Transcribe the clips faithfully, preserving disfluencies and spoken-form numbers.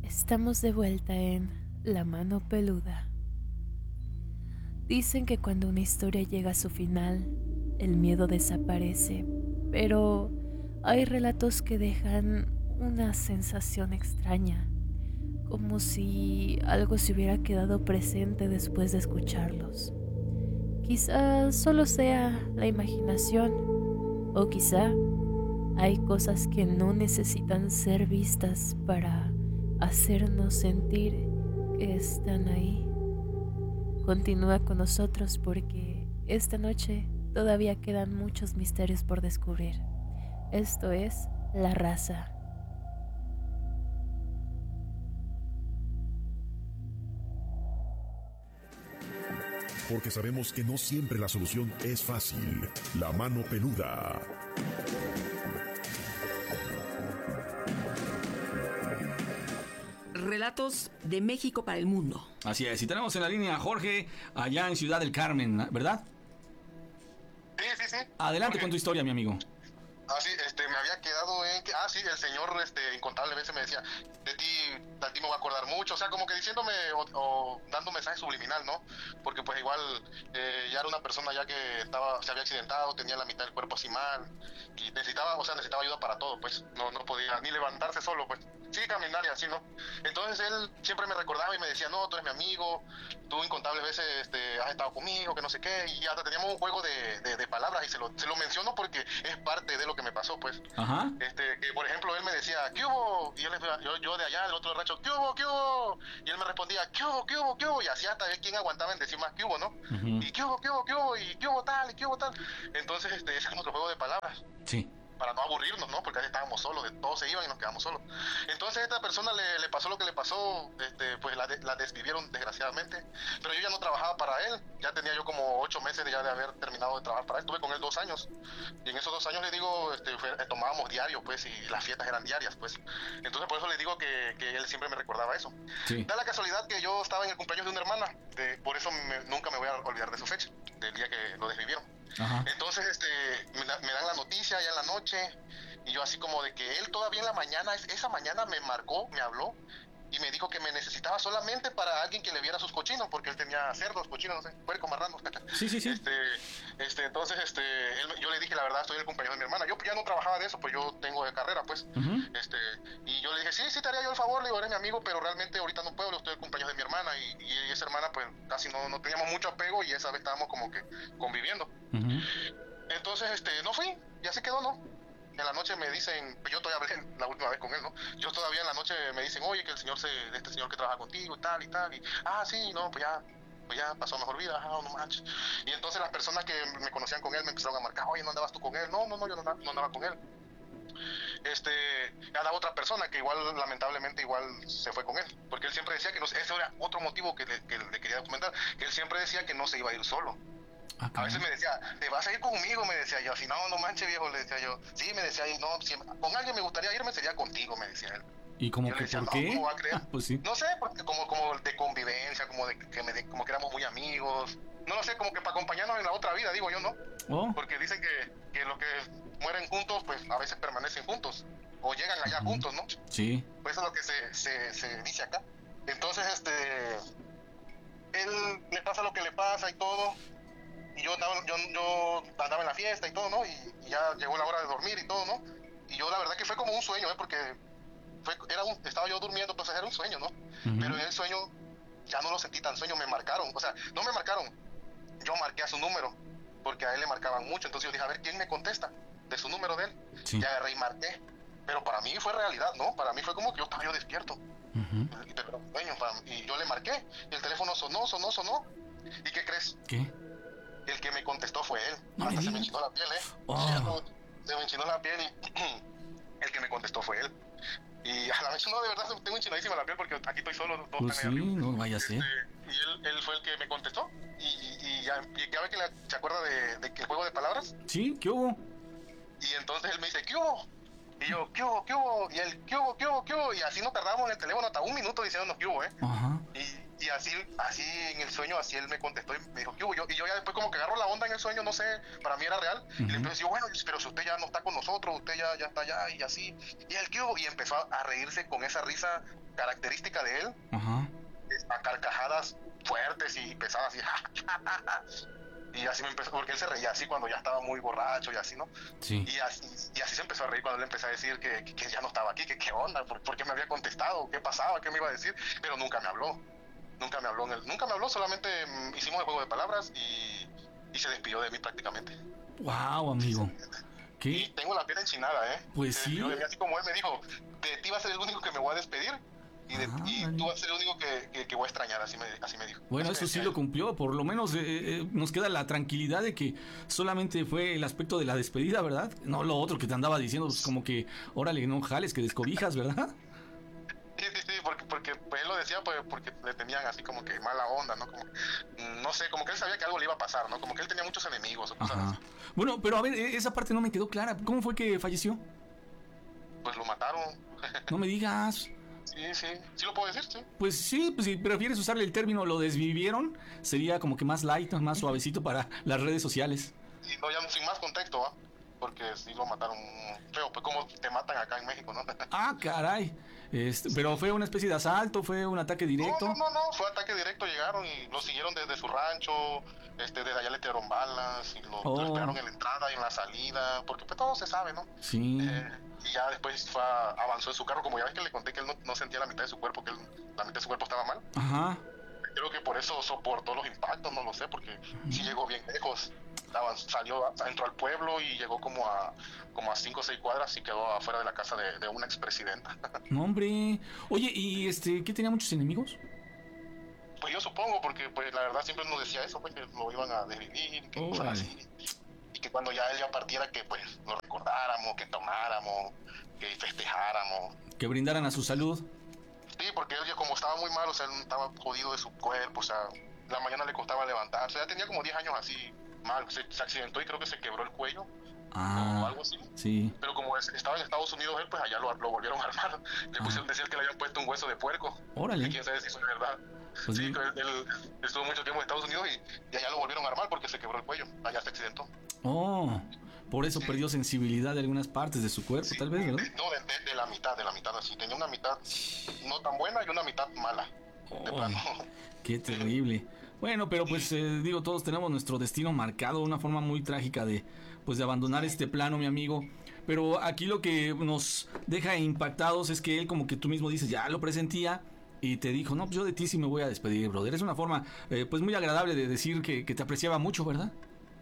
Estamos de vuelta en La Mano Peluda. Dicen que cuando una historia llega a su final, el miedo desaparece, pero hay relatos que dejan una sensación extraña, como si algo se hubiera quedado presente después de escucharlos. Quizá solo sea la imaginación, o quizá hay cosas que no necesitan ser vistas para hacernos sentir que están ahí. Continúa con nosotros porque esta noche todavía quedan muchos misterios por descubrir. Esto es La Raza. Porque sabemos que no siempre la solución es fácil. La Mano Peluda. Relatos de México para el mundo. Así es, y tenemos en la línea a Jorge, allá en Ciudad del Carmen, ¿verdad? Sí, sí, sí. Adelante Jorge. con tu historia, mi amigo. Ah, sí, este, me había quedado en que, ah, sí, el señor, este, incontables veces me decía, de ti, de ti me voy a acordar mucho, o sea, como que diciéndome o, o dando un mensaje subliminal, ¿no? Porque pues igual eh, ya era una persona ya que estaba, se había accidentado, tenía la mitad del cuerpo así mal, y necesitaba, o sea, necesitaba ayuda para todo, pues, no, no podía ni levantarse solo, pues, sí, caminar y así, ¿no? Entonces él siempre me recordaba y me decía, no, tú eres mi amigo, tú incontables veces este, has estado conmigo, que no sé qué, y hasta teníamos un juego de, de, de palabras, y se lo, se lo menciono porque es parte de lo que me pasó, pues. Ajá. Este, que por ejemplo, él me decía, ¿qué hubo? Y yo, le, yo, yo de allá, del otro rancho, ¿qué hubo? ¿Qué hubo? Y él me respondía, ¿qué hubo? ¿Qué hubo? ¿Qué hubo? Y así hasta ver quién aguantaba en decir más ¿qué hubo? ¿No? Uh-huh. Y ¿qué hubo? ¿Qué hubo? ¿Qué hubo? Y ¿qué hubo tal? ¿Y qué hubo tal? Entonces, este, ese es nuestro juego de palabras. Sí. Para no aburrirnos, ¿no? Porque así estábamos solos, todos se iban y nos quedamos solos. Entonces a esta persona le, le pasó lo que le pasó, este, pues la, de, la desvivieron desgraciadamente, pero yo ya no trabajaba para él, ya tenía yo como ocho meses de ya de haber terminado de trabajar para él, estuve con él dos años, y en esos dos años le digo, este, fue, tomábamos diario, pues, y las fiestas eran diarias, pues, entonces por eso le digo que, que él siempre me recordaba eso. Sí. Da la casualidad que yo estaba en el cumpleaños de una hermana, de, por eso me, nunca me voy a olvidar de su fecha, del día que lo desvivieron. Ajá. Entonces este, me, me dan la noticia ya en la noche y yo así como de que él todavía en la mañana, esa mañana me marcó, me habló y me dijo que me necesitaba solamente para alguien que le viera sus cochinos, porque él tenía cerdos, cochinos, no sé, puercos, marranos. Sí, sí, sí. Este, este, entonces este, él, yo le dije la verdad, estoy en el cumpleaños de mi hermana. Yo ya no trabajaba de eso, pues yo tengo de carrera, pues. Uh-huh. Este, y yo le dije, sí, sí, te haría yo el favor, le digo, eres mi amigo, pero realmente ahorita no puedo, estoy en el cumpleaños de mi hermana y, y esa hermana pues casi no, no teníamos mucho apego y esa vez estábamos como que conviviendo. Uh-huh. Entonces, este, no fui, ya se quedó, ¿no? En la noche me dicen, yo todavía hablé la última vez con él, ¿no? Yo todavía en la noche me dicen, oye, que el señor se, este señor que trabaja contigo y tal y tal, y, ah, sí, no, pues ya, pues ya pasó a mejor vida, ah, no manches. Y entonces las personas que me conocían con él me empezaron a marcar, oye, ¿no andabas tú con él? No, no, no, yo no, no andaba con él. Este, a otra persona que igual, lamentablemente, igual se fue con él, porque él siempre decía que no, ese era otro motivo que le, que le quería comentar, que él siempre decía que no se iba a ir solo. Okay. A veces me decía, ¿te vas a ir conmigo? Me decía yo, así, no, no manches, viejo, le decía yo. Sí, me decía, no, si con alguien me gustaría irme, sería contigo, me decía él. ¿Y como que decía, por no, qué? ¿cómo va a creer? Ah, pues sí. No sé, porque como, como de convivencia, como de que me, como que éramos muy amigos. No lo sé, como que para acompañarnos en la otra vida, digo yo, ¿no? Oh. Porque dicen que, que los que mueren juntos, pues a veces permanecen juntos. O llegan allá uh-huh. juntos, ¿no? Sí. Pues eso es lo que se, se, se dice acá. Entonces, este... él le pasa lo que le pasa y todo. Y yo andaba, yo, yo andaba en la fiesta y todo, ¿no? Y, y ya llegó la hora de dormir y todo, ¿no? Y yo la verdad que fue como un sueño, ¿eh? Porque fue, era un, estaba yo durmiendo, entonces era un sueño, ¿no? Uh-huh. Pero en el sueño ya no lo sentí tan sueño, me marcaron. O sea, no me marcaron, yo marqué a su número, porque a él le marcaban mucho. Entonces yo dije, a ver, ¿quién me contesta de su número de él? Sí. Y agarré y marqué. Pero para mí fue realidad, ¿no? Para mí fue como que yo estaba yo despierto. Uh-huh. Y, te, sueño, y yo le marqué, y el teléfono sonó, sonó, sonó. ¿Y qué crees? ¿Qué? El que me contestó fue él. No, hasta se me enchinó la piel, ¿eh? Oh. Se me enchinó la piel y el que me contestó fue él. Y a la vez, no, de verdad, tengo enchinadísima la piel porque aquí estoy solo. Todo pues sí, no vaya a ser. Este, y él, él fue el que me contestó. Y, y ya, y ya ve que la, se acuerda de, de que el juego de palabras. Sí, ¿qué hubo? Y entonces él me dice, ¿qué hubo? Y yo, ¿qué hubo? ¿Qué hubo? Y él, ¿qué hubo? ¿Qué hubo? ¿Qué hubo? Y así nos tardamos en el teléfono hasta un minuto diciéndonos qué hubo, ¿eh? Ajá. Y, y así, así en el sueño, así él me contestó y me dijo, ¿qué hubo? Yo, y yo ya después como que agarro la onda en el sueño, no sé, para mí era real. Uh-huh. Y le empecé a decir, bueno, pero si usted ya no está con nosotros, usted ya, ya está allá y así. Y él, ¿qué hubo? Y empezó a reírse con esa risa característica de él. Uh-huh. A carcajadas fuertes y pesadas, así. Y así me empezó, porque él se reía así cuando ya estaba muy borracho y así, ¿no? Sí. Y así, y así se empezó a reír cuando le empecé a decir que, que, que ya no estaba aquí, que qué onda, por, por qué me había contestado, qué pasaba, qué me iba a decir, pero nunca me habló, nunca me habló, en el, nunca me habló, solamente mm, hicimos el juego de palabras y, y se despidió de mí prácticamente. Wow, amigo. ¿Qué? Y tengo la piel enchinada, ¿eh? Pues se sí. De mí, así como él me dijo, de ti va a ser el único que me voy a despedir. Y, de, ah, y tú vas a ser el único que, que, que voy a extrañar, así me, así me dijo. Bueno, así eso sí lo cumplió, por lo menos eh, eh, nos queda la tranquilidad de que solamente fue el aspecto de la despedida, ¿verdad? No lo otro que te andaba diciendo, pues como que, órale, no jales, que descobijas, ¿verdad? Sí, sí, sí, porque, porque pues, él lo decía pues, porque le tenían así como que mala onda, ¿no? Como, no sé, como que él sabía que algo le iba a pasar, ¿no? Como que él tenía muchos enemigos o cosas Ajá. así. Bueno, pero a ver, esa parte no me quedó clara. ¿Cómo fue que falleció? Pues lo mataron. No me digas. Sí, sí, sí lo puedo decir, sí. Pues sí, pues si prefieres usarle el término lo desvivieron, sería como que más light, más suavecito para las redes sociales. Y no, ya sin más contexto, ¿ah? ¿eh? Porque sí lo mataron feo, pues como te matan acá en México, ¿no? Ah, caray. Este, pero fue una especie de asalto, fue un ataque directo. No, no, no, no, fue ataque directo, llegaron y lo siguieron desde su rancho, este, desde allá le tiraron balas y lo, oh. lo esperaron en la entrada y en la salida, porque pues todo se sabe, ¿no? Sí. Eh, y ya después fue a, avanzó en su carro, como ya ves que le conté que él no, no sentía la mitad de su cuerpo, que él, la mitad de su cuerpo estaba mal. Ajá. Creo que por eso soportó los impactos, no lo sé, porque uh-huh. sí llegó bien lejos. Estaba, salió, entró al pueblo y llegó como a como a cinco o seis cuadras y quedó afuera de la casa de, de una expresidenta. No, hombre. Oye, ¿y este qué tenía muchos enemigos? Pues yo supongo, porque pues la verdad siempre nos decía eso, pues que lo iban a desvivir, que oh, cosas vale. así. Y que cuando ya él ya partiera, que pues lo recordáramos, que tomáramos, que festejáramos. Que brindaran a su salud. Sí, porque él ya como estaba muy mal, o sea, él estaba jodido de su cuerpo, o sea, la mañana le costaba levantarse, ya tenía como diez años así mal, se, se accidentó y creo que se quebró el cuello ah, o algo así. Sí. Pero como es, estaba en Estados Unidos él, pues allá lo, lo volvieron a armar. Le pusieron decir que le habían puesto un hueso de puerco. Órale. Que quién sabe si eso es verdad. Pues sí, sí. Él, él estuvo mucho tiempo en Estados Unidos y, y allá lo volvieron a armar porque se quebró el cuello, allá se accidentó. Oh, por eso sí. perdió sensibilidad de algunas partes de su cuerpo, sí, tal vez, ¿verdad? De, no, de, de, de la mitad, de la mitad así. Tenía una mitad no tan buena y una mitad mala. Oh, de plano. Qué terrible. Bueno, pero pues eh, digo, todos tenemos nuestro destino marcado, una forma muy trágica de pues de abandonar este plano, mi amigo. Pero aquí lo que nos deja impactados es que él, como que tú mismo dices, ya lo presentía y te dijo, no, pues yo de ti sí me voy a despedir, brother. Es una forma eh, pues muy agradable de decir que, que te apreciaba mucho, ¿verdad?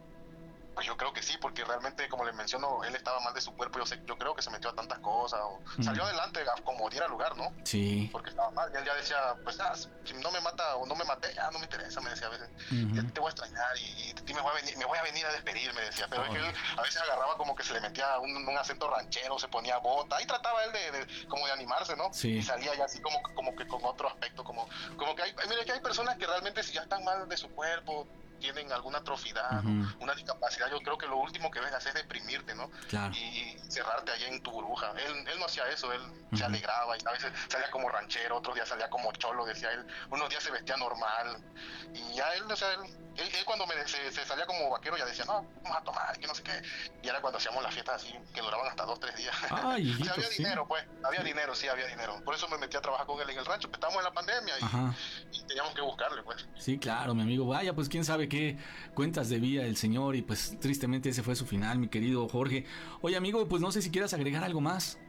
Pues yo creo que sí, porque realmente, como les menciono, él estaba mal de su cuerpo. Yo sé, yo creo que se metió a tantas cosas. O mm. Salió adelante a como diera lugar, ¿no? Sí. Porque estaba mal. Y él ya decía, pues, ah, si no me mata o no me maté, ya no me interesa, me decía a veces. Uh-huh. Ya te voy a extrañar y, y me, voy a venir, me voy a venir a despedir, me decía. Pero oh. es que él a veces agarraba como que se le metía un, un acento ranchero, se ponía bota. Y trataba él de, de como de animarse, ¿no? Sí. Y salía ya así como, como que con otro aspecto. Como, como que hay, mire que hay personas que realmente si ya están mal de su cuerpo, tienen alguna atrofiedad, uh-huh. una discapacidad, yo creo que lo último que ves es deprimirte, ¿no? Claro. Y cerrarte allí en tu burbuja. Él, él no hacía eso, él uh-huh. se alegraba y a veces salía como ranchero, otros días salía como cholo, decía él, unos días se vestía normal y ya él, o sea, él, él, él cuando me, se, se salía como vaquero ya decía, no, vamos a tomar, que no sé qué, y era cuando hacíamos las fiestas así, que duraban hasta dos, tres días. Ay, hijito, o sea, había sí. dinero, pues, había dinero, sí, había dinero. Por eso me metí a trabajar con él en el rancho, que estábamos en la pandemia y, y teníamos que buscarle, pues. Sí, claro, mi amigo, vaya, pues quién sabe qué cuentas debía el señor y pues tristemente ese fue su final, mi querido Jorge. Oye, amigo, pues no sé si quieras agregar algo más.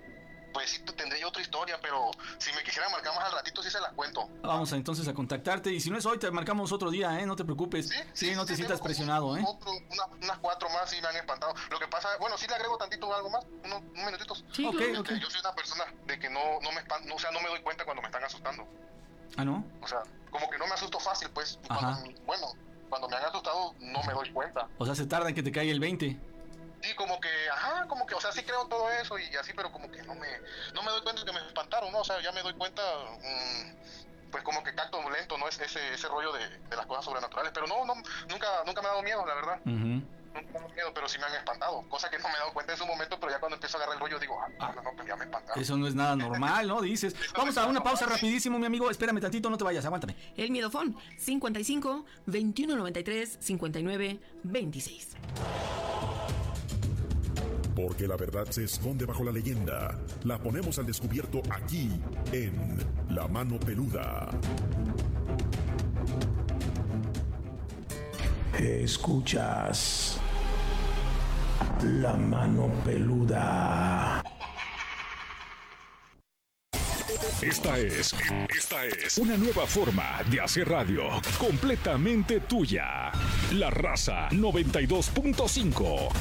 Pues sí, tendré yo otra historia, pero si me quisieran marcar más al ratito sí se las cuento. Vamos a, entonces a contactarte y si no es hoy te marcamos otro día, ¿eh? No te preocupes. Sí, sí, sí no te sí, sientas presionado, ¿eh? Otro, una, unas cuatro más sí me han espantado. Lo que pasa, bueno, sí le agrego tantito algo más, unos, unos minutitos. Sí, ok, este, ok. Yo soy una persona de que no, no me espanto, no, o sea, no me doy cuenta cuando me están asustando. ¿Ah, no? O sea, como que no me asusto fácil, pues. Y cuando, bueno, cuando me han asustado no me doy cuenta. O sea, se tarda en que te caiga el veinte. Sí, como que, ajá, como que, o sea, sí creo todo eso y así, pero como que no me, no me doy cuenta de que me espantaron, ¿no? O sea, ya me doy cuenta, mmm, pues como que capto lento, ¿no? Es ese, ese rollo de, de las cosas sobrenaturales, pero no, no, nunca, nunca me ha dado miedo, la verdad. Uh-huh. nunca me da miedo, pero sí me han espantado, cosa que no me he dado cuenta en su momento, pero ya cuando empiezo a agarrar el rollo digo, ah, no, no, pues ya me espantaron. Eso no es nada normal, ¿no? Dices. Vamos a una pausa rapidísimo, mi amigo. Espérame tantito, no te vayas, aguántame. El miedofón, cincuenta y cinco, veintiuno noventa y tres, cincuenta y nueve, veintiséis. Porque la verdad se esconde bajo la leyenda. La ponemos al descubierto aquí, en La Mano Peluda. Escuchas La Mano Peluda. Esta es, esta es una nueva forma de hacer radio completamente tuya. La Raza noventa y dos punto cinco.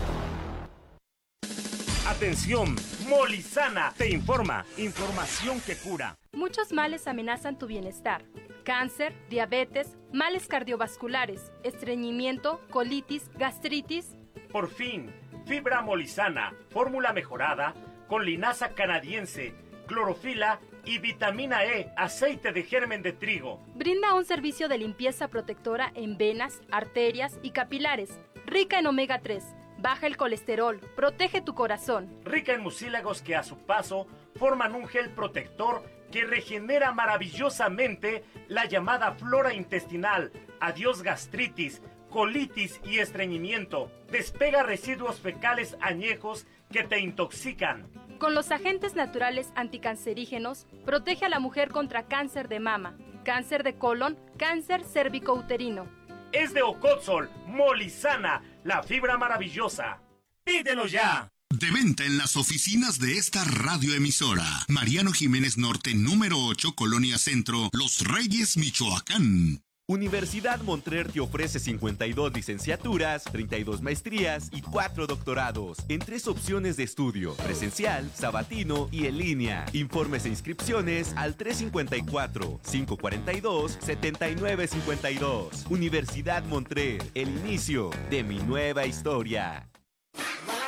Atención, Molizana te informa. Información que cura. Muchos males amenazan tu bienestar. Cáncer, diabetes, males cardiovasculares, estreñimiento, colitis, gastritis. Por fin, fibra Molizana, fórmula mejorada con linaza canadiense, clorofila y vitamina E, aceite de germen de trigo. Brinda un servicio de limpieza protectora en venas, arterias y capilares, rica en omega tres. Baja el colesterol, protege tu corazón. Rica en mucílagos que a su paso forman un gel protector que regenera maravillosamente la llamada flora intestinal. Adiós gastritis, colitis y estreñimiento. Despega residuos fecales añejos que te intoxican. Con los agentes naturales anticancerígenos, protege a la mujer contra cáncer de mama, cáncer de colon, cáncer cérvico-uterino. Es de Ocotzol, Molizana, la fibra maravillosa. ¡Pídelo ya! De venta en las oficinas de esta radioemisora. Mariano Jiménez Norte, número ocho, Colonia Centro, Los Reyes, Michoacán. Universidad Montrer te ofrece cincuenta y dos licenciaturas, treinta y dos maestrías y cuatro doctorados en tres opciones de estudio: presencial, sabatino y en línea. Informes e inscripciones al tres cinco cuatro, cinco cuatro dos, siete nueve cinco dos. Universidad Montrer, el inicio de mi nueva historia.